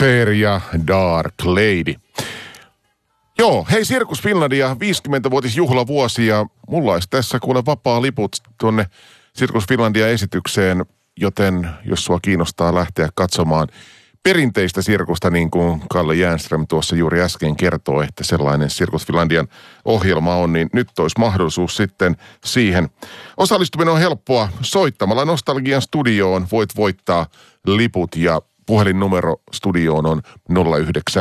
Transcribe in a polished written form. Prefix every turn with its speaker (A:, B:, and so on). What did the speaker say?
A: Cher ja Dark Lady. Joo, hei Sirkus Finlandia, 50-vuotisjuhlavuosi ja mulla olisi tässä kuule vapaa liput tuonne Sirkus Finlandia esitykseen, joten jos sua kiinnostaa lähteä katsomaan perinteistä sirkusta, niin kuin Kalle Jänström tuossa juuri äsken kertoo, että sellainen Sirkus Finlandian ohjelma on, niin nyt olisi mahdollisuus sitten siihen. Osallistuminen on helppoa. Soittamalla Nostalgian studioon voit voittaa liput ja puhelinnumero studioon on 09